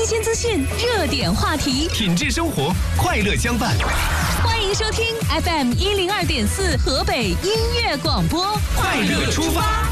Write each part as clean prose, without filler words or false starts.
新资讯、热点话题， 品质生活，快乐相伴。 欢迎收听 FM102.4 河北音乐广播， 快乐出发。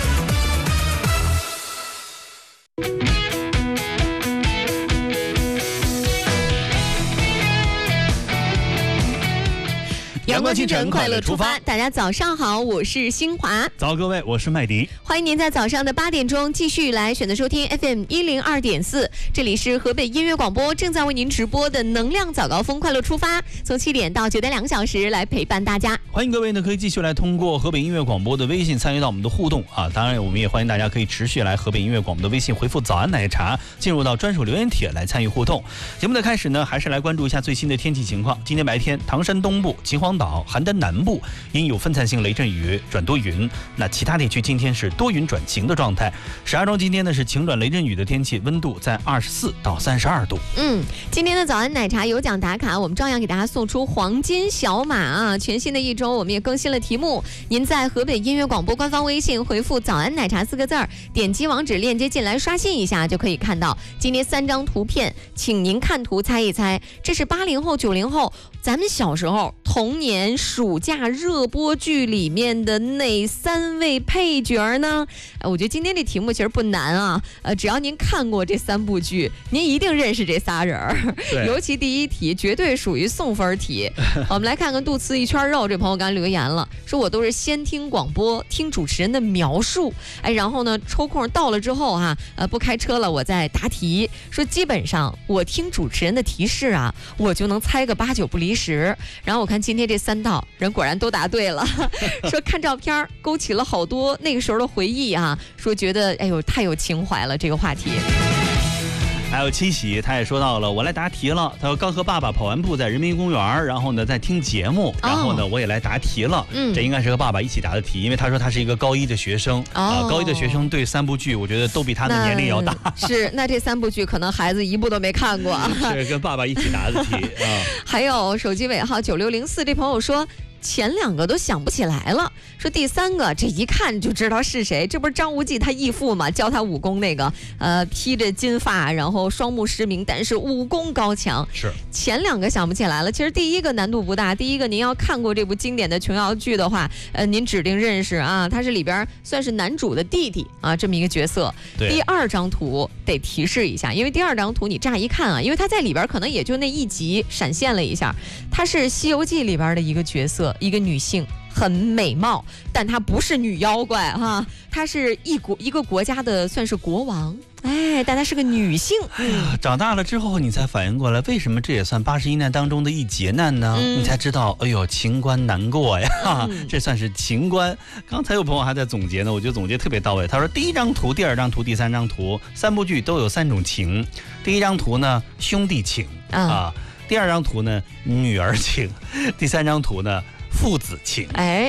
阳光清晨，快乐出发。大家早上好，我是新华。 早，各位，我是麦迪。 欢迎您在早上的8点钟继续来选择收听 FM102.4，这里是河北音乐广播正在为您直播的能量早高峰快乐出发，从7点到9点2个小时来陪伴大家。 欢迎各位呢，可以继续来通过河北音乐广播的微信参与到我们的互动啊。当然，我们也欢迎大家可以持续来河北音乐广播的微信回复早安奶茶，进入到专属留言帖来参与互动。节目的开始呢，还是来关注一下最新的天气情况。今天白天，唐山东部、秦皇岛、邯郸南部因有分散性雷阵雨转多云，那其他地区今天是多云转晴的状态。石家庄今天呢是晴转雷阵雨的天气，温度在24到32度。 今天的早安奶茶有奖打卡，我们照样给大家送出黄金小马啊！全新的一周，我们也更新了题目，您在河北音乐广播官方微信回复早安奶茶4个字，点击网址链接进来刷新一下，就可以看到今天3张图片，请您看图猜一猜，这是80后、90后咱们小时候童年暑假热播剧里面的哪3位配角呢？我觉得今天这题目其实不难啊，只要您看过这3部剧，您一定认识这仨人。尤其第一题绝对属于送分题。我们来看看肚脐一圈肉，这朋友刚留言了，说我都是先听广播，听主持人的描述，然后呢抽空到了之后不开车了我再答题。说基本上我听主持人的提示啊，我就能猜个8、9不离10。然后我看今天这3道人果然都答对了，说看照片勾起了好多那个时候的回忆啊，说觉得太有情怀了这个话题。 还有七喜，他也说到了，我来答题了。他说刚和爸爸跑完步在人民公园，然后呢在听节目，然后呢我也来答题了。这应该是和爸爸一起答的题，因为他说他是一个高1的学生高1的学生对3部剧，我觉得都比他的年龄要大。 是，那这3部剧可能孩子1部都没看过。 是跟爸爸一起答的题啊。 还有手机尾号9604这朋友说，前2个都想不起来了，说第3个这一看就知道是谁，这不是张无忌他义父吗？教他武功那个，披着金发，然后双目失明，但是武功高强。是前2个想不起来了，其实第1个难度不大，第1个您要看过这部经典的琼瑶剧的话，您指定认识啊，他是里边算是男主的弟弟啊，这么一个角色。第2张图得提示一下，因为第2张图你乍一看啊，因为他在里边可能也就那一集闪现了一下，他是《西游记》里边的一个角色。一个女性很美貌，但她不是女妖怪哈，她是一个国家的算是国王，但她是个女性。 长大了之后你才反应过来，为什么这也算81难当中的一劫难呢？你才知道，情关难过呀，这算是情关。刚才有朋友还在总结呢，我觉得总结特别到位。他说第1张图、第2张图、第3张图，3部剧都有3种情。第1张图呢，兄弟情第2张图呢，女儿情；第3张图呢，父子情。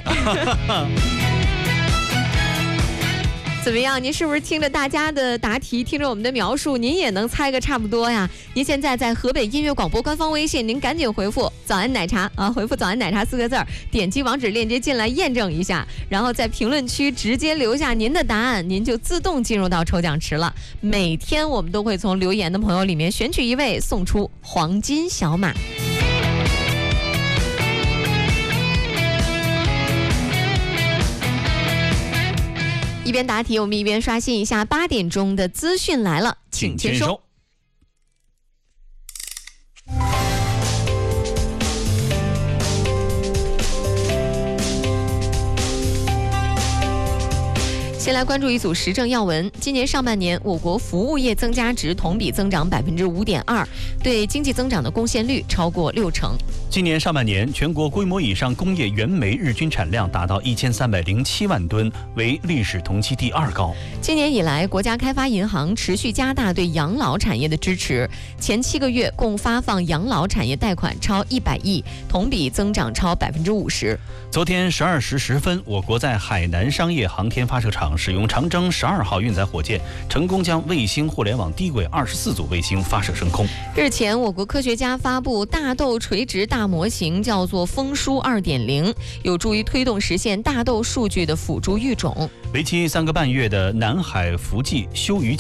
怎么样？您是不是听着大家的答题，听着我们的描述，您也能猜个差不多呀？您现在在河北音乐广播官方微信，您赶紧回复早安奶茶回复早安奶茶4个字，点击网址链接进来验证一下，然后在评论区直接留下您的答案，您就自动进入到抽奖池了。每天我们都会从留言的朋友里面选取1位，送出黄金小马。一边答题，我们一边刷新一下8点钟的资讯来了，请签收。先来关注一组时政要闻。今年上半年，我国服务业增加值同比增长5.2%，对经济增长的贡献率超过60%。 今年上半年，全国规模以上工业原煤日均产量达到1307万吨，为历史同期第2高。 今年以来，国家开发银行持续加大对养老产业的支持，前7个月共发放养老产业贷款超100亿，同比增长超50%。 昨天12时10分，我国在海南商业航天发射场使用长征12号运载火箭，成功将卫星互联网低轨24组卫星发射升空。 日前，我国科学家发布大豆垂直大模型，叫做风叔2.0，有助于推动实现大豆数据的辅助育种。 为期3个半月的南海福记休渔